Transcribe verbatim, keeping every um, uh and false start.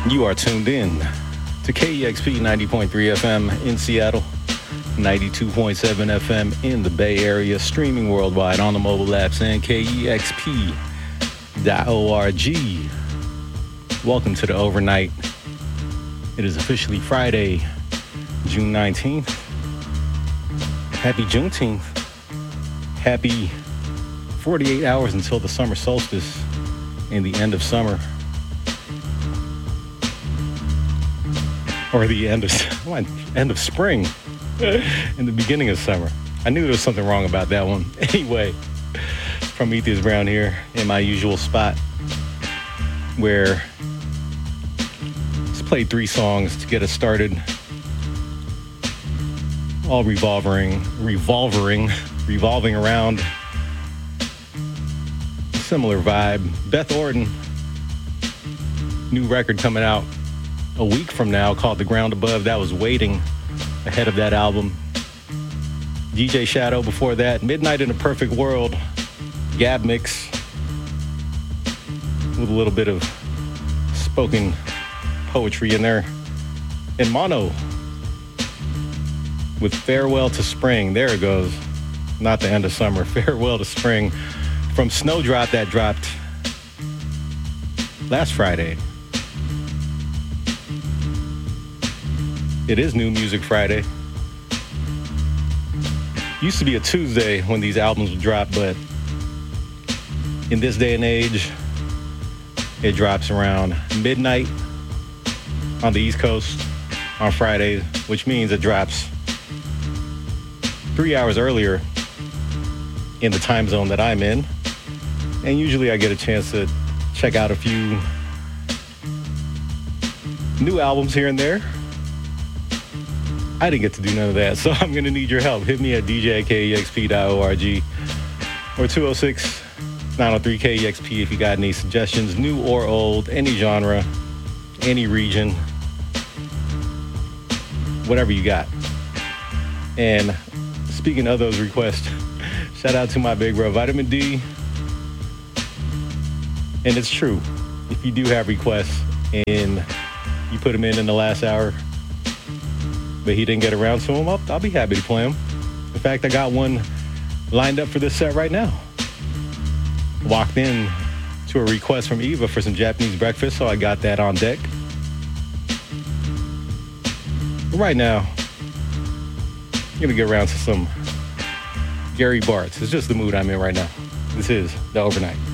You are tuned in to K E X P ninety point three F M in Seattle, ninety-two point seven F M in the Bay Area, streaming worldwide on the mobile apps and K E X P dot org. Welcome to the overnight. It is officially Friday, June nineteenth. Happy Juneteenth. Happy forty-eight hours until the summer solstice and the end of summer. Or the end of end of spring and the beginning of summer. I knew there was something wrong about that one. Anyway, Prometheus Brown here in my usual spot where let's play three songs to get us started. All revolving, revolving, revolving around a similar vibe. Beth Orton, new record coming out a week from now called The Ground Above. That was Waiting ahead of that album. D J Shadow before that. Midnight in a Perfect World. Gab mix with a little bit of spoken poetry in there. And Mono with Farewell to Spring. There it goes. Not the end of summer. Farewell to Spring from Snowdrop that dropped last Friday. It is New Music Friday. Used to be a Tuesday when these albums would drop, but in this day and age, it drops around midnight on the East Coast on Fridays, which means it drops three hours earlier in the time zone that I'm in. And usually I get a chance to check out a few new albums here and there. I didn't get to do none of that, so I'm going to need your help. Hit me at D J at K E X P dot org or two oh six, nine oh three K E X P if you got any suggestions, new or old, any genre, any region, whatever you got. And speaking of those requests, shout out to my big bro, Vitamin D. And it's true, if you do have requests and you put them in in the last hour, but he didn't get around to them, I'll, I'll be happy to play them. In fact, I got one lined up for this set right now. Walked in to a request from Eva for some Japanese breakfast, so I got that on deck. But right now, I'm gonna get around to some Gary Bartz. It's just the mood I'm in right now. This is The Overnight.